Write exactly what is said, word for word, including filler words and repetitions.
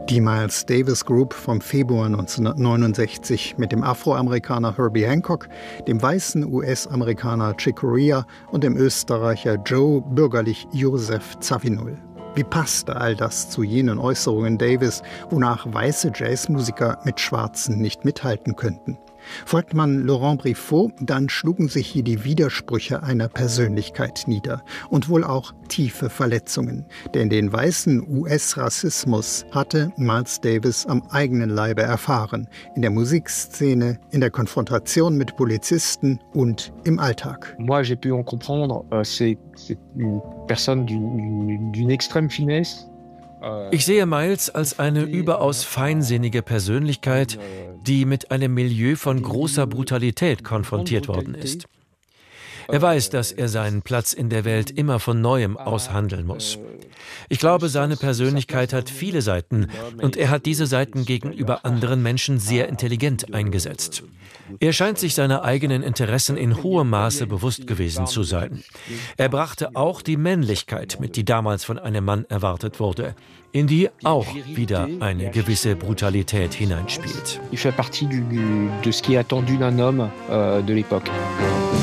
Die Miles Davis Group vom Februar neunzehnhundertneunundsechzig mit dem Afroamerikaner Herbie Hancock, dem weißen U S-Amerikaner Chick Corea und dem Österreicher Joe bürgerlich Joseph Zawinul. Wie passte all das zu jenen Äußerungen Davis, wonach weiße Jazzmusiker mit Schwarzen nicht mithalten könnten? Folgt man Laurent Briffaut, dann schlugen sich hier die Widersprüche einer Persönlichkeit nieder und wohl auch tiefe Verletzungen. Denn den weißen U S-Rassismus hatte Miles Davis am eigenen Leibe erfahren, in der Musikszene, in der Konfrontation mit Polizisten und im Alltag. Moi, j'ai pu en comprendre, c'est une personne d'une d'une extrême finesse. Ich sehe Miles als eine überaus feinsinnige Persönlichkeit, die mit einem Milieu von großer Brutalität konfrontiert worden ist. Er weiß, dass er seinen Platz in der Welt immer von Neuem aushandeln muss. Ich glaube, seine Persönlichkeit hat viele Seiten und er hat diese Seiten gegenüber anderen Menschen sehr intelligent eingesetzt. Er scheint sich seiner eigenen Interessen in hohem Maße bewusst gewesen zu sein. Er brachte auch die Männlichkeit mit, die damals von einem Mann erwartet wurde, in die auch wieder eine gewisse Brutalität hineinspielt. Il fait partie du, de ce qui est attendu d'un homme euh, de l'époque.